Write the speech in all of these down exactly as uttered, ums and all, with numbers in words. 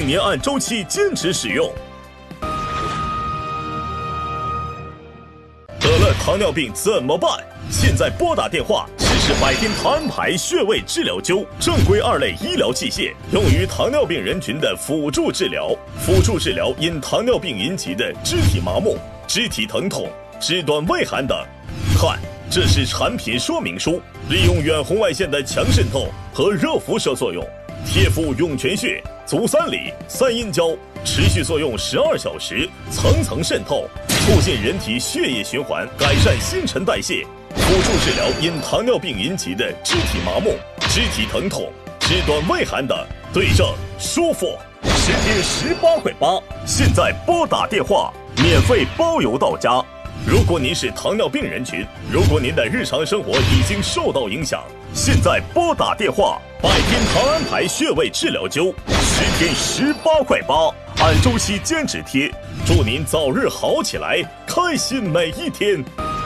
您按周期坚持使用。得了糖尿病怎么办？现在拨打电话实施百天糖胺牌穴位治疗灸，正规二类医疗器械，用于糖尿病人群的辅助治疗。辅助治疗因糖尿病引起的肢体麻木、肢体疼痛、肢端畏寒等。看，这是产品说明书，利用远红外线的强渗透和热辐射作用，贴敷涌泉穴、足三里、三阴交，持续作用十二小时，层层渗透，促进人体血液循环，改善新陈代谢。辅助治疗因糖尿病引起的肢体麻木、肢体疼痛、肢端畏寒等，对症舒服，十天十八块八。现在拨打电话，免费包邮到家。如果您是糖尿病人群，如果您的日常生活已经受到影响，现在拨打电话，百天糖胺牌穴位治疗灸，十天十八块八，按周期坚持贴，祝您早日好起来，开心每一天。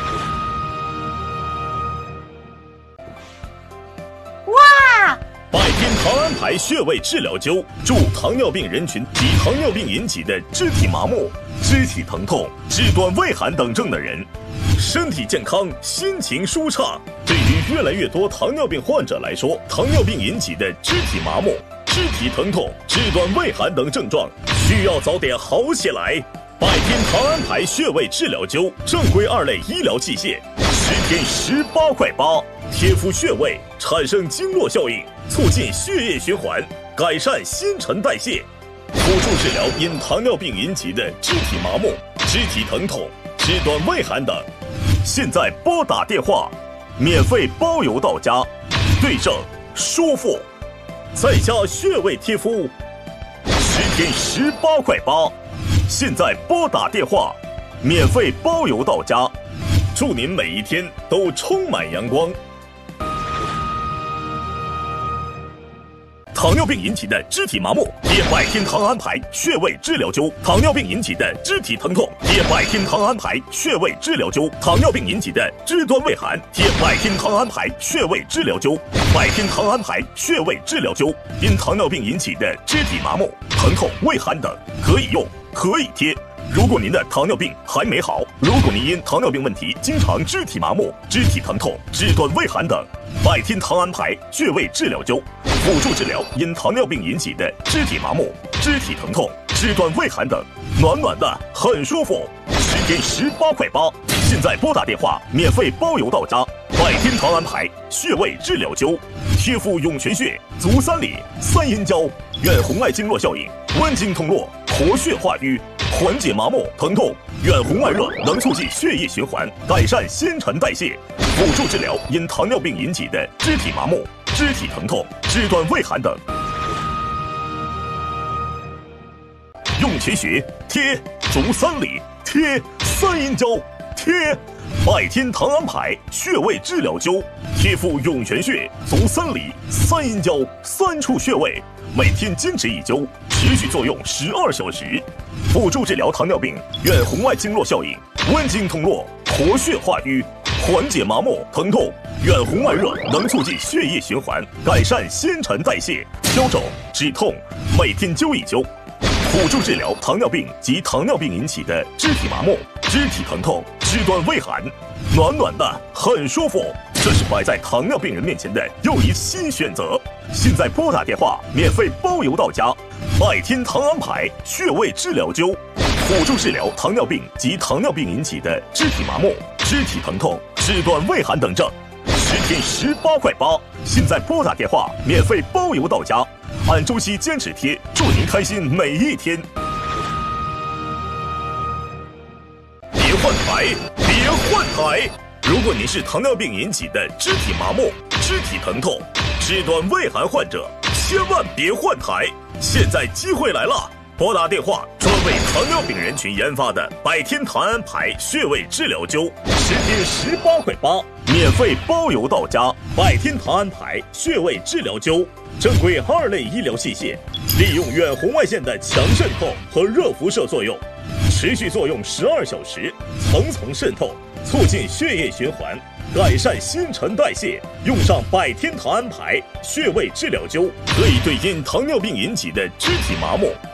哇！ 百天糖胺牌穴位治疗灸，助糖尿病人群及糖尿病引起的肢体麻木、肢体疼痛、肢端畏寒等症的人，身体健康，心情舒畅。对于越来越多糖尿病患者来说，糖尿病引起的肢体麻木、肢体疼痛、肢端畏寒等症状，需要早点好起来。百天糖胺牌穴位治疗灸，正规二类医疗器械，十天十八块八，贴敷穴位，产生经络效应，促进血液循环，改善新陈代谢。辅助治疗因糖尿病引起的肢体麻木、肢体疼痛、肢端畏寒等。现在拨打电话，免费包邮到家，对症舒服，在家穴位贴敷，十天十八块八。现在拨打电话，免费包邮到家，祝您每一天都充满阳光。糖尿病引起的肢体麻木，贴百天糖胺牌穴位治疗灸；糖尿病引起的肢体疼痛，贴百天糖胺牌穴位治疗灸；糖尿病引起的肢端畏寒，贴百天糖胺牌穴位治疗灸。百天糖胺牌穴位治疗灸，因糖尿病引起的肢体麻木、疼痛、畏寒等，可以用，可以贴。如果您的糖尿病还没好，如果您因糖尿病问题经常肢体麻木、肢体疼痛、肢端畏寒等，百天糖胺牌穴位治疗灸，辅助治疗因糖尿病引起的肢体麻木、肢体疼痛、肢端畏寒等，暖暖的，很舒服，十天十八块八。现在拨打电话，免费包邮到家。百天糖胺牌穴位治疗灸，贴敷涌泉穴、足三里、三阴交，远红外经络效应，温经通络，活血化瘀，缓解麻木疼痛。远红外热能促进血液循环，改善新陈代谢。辅助治疗因糖尿病引起的肢体麻木、肢体疼痛、肢端畏寒等。涌泉穴贴，足三里贴，三阴交贴。百天糖胺牌穴位治疗灸，贴敷涌泉穴、足三里、三阴交三处穴位，每天坚持一灸，持续作用十二小时，辅助治疗糖尿病远红外经络效应，温经通络，活血化瘀，缓解麻木疼痛。远红外热能促进血液循环，改善新陈代谢，消肿止痛，每天灸一灸。辅助治疗糖尿病及糖尿病引起的肢体麻木、肢体疼痛、肢端畏寒，暖暖的，很舒服。这是摆在糖尿病人面前的又一新选择。现在拨打电话，免费包邮到家。百天糖胺牌穴位治疗灸，辅助治疗糖尿病及糖尿病引起的肢体麻木、肢体疼痛、肢端畏寒等症，十天十八块八。现在拨打电话，免费包邮到家。按周期坚持贴，祝您开心每一天。别换台，别换台！如果您是糖尿病引起的肢体麻木、肢体疼痛、肢端畏寒患者，千万别换台！现在机会来了，拨打电话，专为糖尿病人群研发的百天糖胺牌穴位治疗灸，十天十八块八，免费包邮到家。百天糖胺牌穴位治疗灸，正规二类医疗器械，利用远红外线的强渗透和热辐射作用，持续作用十二小时，层层渗透，促进血液循环，改善新陈代谢。用上百天糖胺牌穴位治疗灸，可以对因糖尿病引起的肢体麻木、